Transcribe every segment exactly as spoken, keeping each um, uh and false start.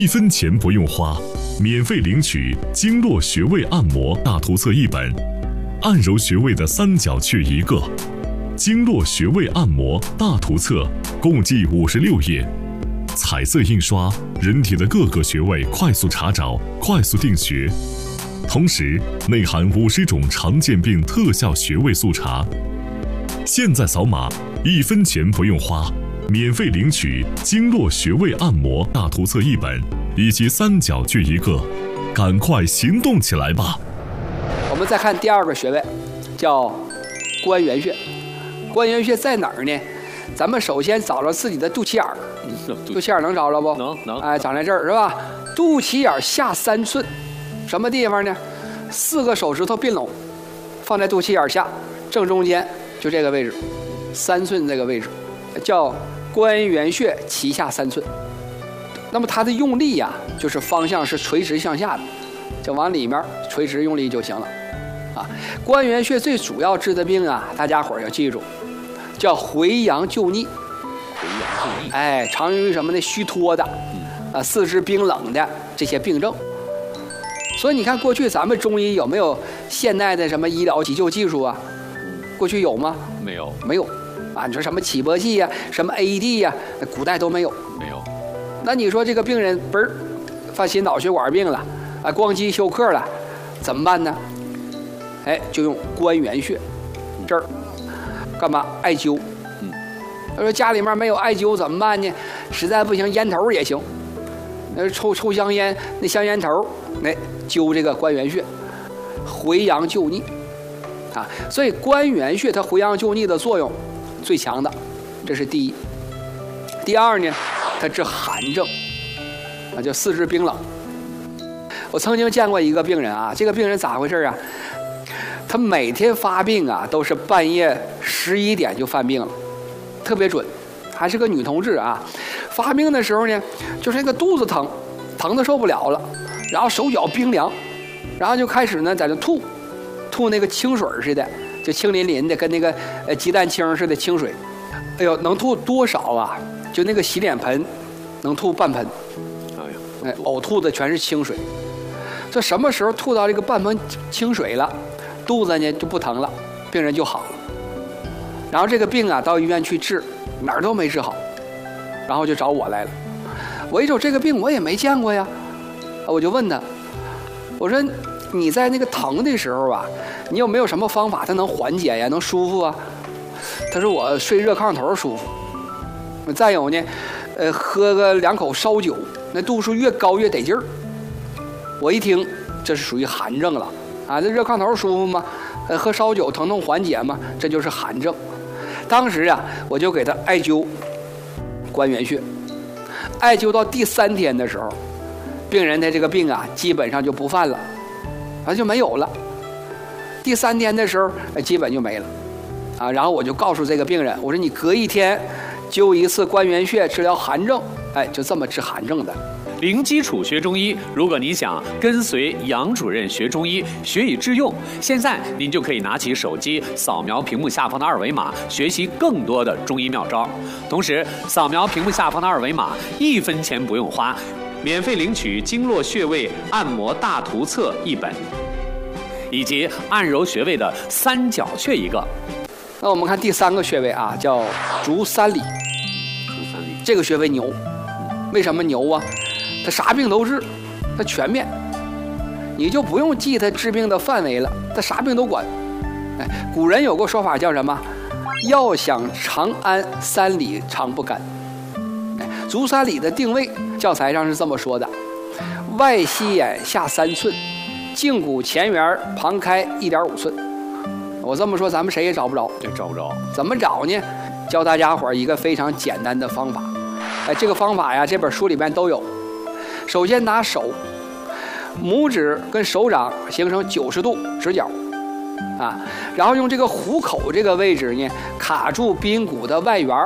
一分钱不用花，免费领取经络穴位按摩大图册一本，按揉穴位的三角穴一个。经络穴位按摩大图册共计五十六页，彩色印刷，人体的各个穴位快速查找，快速定穴。同时内含五十种常见病特效穴位速查。现在扫码，一分钱不用花，免费领取经络穴位按摩大图册一本以及三角穴一个，赶快行动起来吧！ 我们再看第二个穴位，叫关元穴。关元穴在哪儿呢？咱们首先找着自己的肚脐眼儿，肚脐眼儿能找着不？ 能能。 哎，长在这儿是吧？肚脐眼下三寸，什么地方呢？四个手指头并拢，放在肚脐眼下正中间，就这个位置，三寸这个位置，叫关元穴脐下三寸。那么它的用力呀、啊，就是方向是垂直向下的，就往里面垂直用力就行了。啊，关元穴最主要治的病啊，大家伙儿要记住，叫回阳救逆。 回阳救逆， 哎，常用于什么呢？虚脱的，啊，四肢冰冷的这些病症。所以你看，过去咱们中医有没有现代的什么医疗急救技术啊？过去有吗？ 没有， 没有。啊，你说什么起搏器呀、啊，什么 A E D 呀、啊，古代都没有。 没有。 那你说这个病人嘣儿犯心脑血管病了，啊，光肌休克了，怎么办呢？哎，就用关元穴这儿干嘛？艾灸。嗯，他说家里面没有艾灸怎么办呢？实在不行，烟头也行。那抽抽香烟，那香烟头，哎，灸这个关元穴，回阳救逆啊。所以关元穴它回阳救逆的作用最强的，这是第一。第二呢，它治寒症，啊，就四肢冰冷。我曾经见过一个病人啊，这个病人咋回事啊？他每天发病啊，都是半夜十一点就犯病了，特别准，还是个女同志啊。发病的时候呢，就是那个肚子疼，疼的受不了了，然后手脚冰凉，然后就开始呢在这吐，吐那个清水似的，就清淋淋的，跟那个呃鸡蛋清似的清水。哎呦，能吐多少啊？就那个洗脸盆，能吐半盆。 哎呀， 哎，呕吐的全是清水。这什么时候吐到这个半盆清水了？肚子呢就不疼了，病人就好了。然后这个病啊，到医院去治，哪儿都没治好，然后就找我来了。我一瞅这个病我也没见过呀，我就问他，我说你在那个疼的时候啊，你有没有什么方法它能缓解呀，能舒服啊？他说我睡热炕头舒服，再有呢，呃，喝个两口烧酒，那度数越高越得劲儿。我一听，这是属于寒症了。啊，这热炕头舒服吗？呃，喝烧酒疼痛缓解吗？这就是寒症。当时啊，我就给他艾灸关元穴，艾灸到第三天的时候，病人的这个病啊，基本上就不犯了，啊就没有了。第三天的时候，基本就没了，啊，然后我就告诉这个病人，我说你隔一天灸一次关元穴治疗寒症，哎，就这么治寒症的。 零基础学中医，如果你想跟随杨主任学中医，学以致用，现在您就可以拿起手机扫描屏幕下方的二维码，学习更多的中医妙招。同时，扫描屏幕下方的二维码，一分钱不用花，免费领取经络穴位按摩大图册一本，以及按揉穴位的三角穴一个。 那我们看第三个穴位啊，叫足三里。 足三里这个穴位牛，为什么牛啊？它啥病都治，它全面，你就不用记它治病的范围了，它啥病都管。哎，古人有个说法叫什么？要想长安，三里长不干。哎，足三里的定位，教材上是这么说的：外膝眼下三寸，胫骨前缘旁开一点五寸。我这么说，咱们谁也找不着。 对，找不着。 怎么找呢？教大家伙一个非常简单的方法。哎，这个方法呀，这本书里面都有。首先拿手，拇指跟手掌形成九十度直角，啊，然后用这个虎口这个位置呢，卡住髌骨的外缘，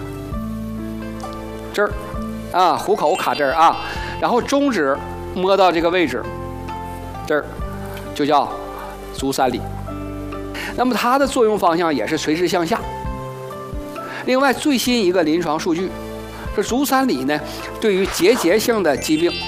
这儿，啊，虎口卡这儿啊，然后中指摸到这个位置，这儿，就叫足三里。那么它的作用方向也是垂直向下。另外，最新一个临床数据。这足三里呢，对于结节性的疾病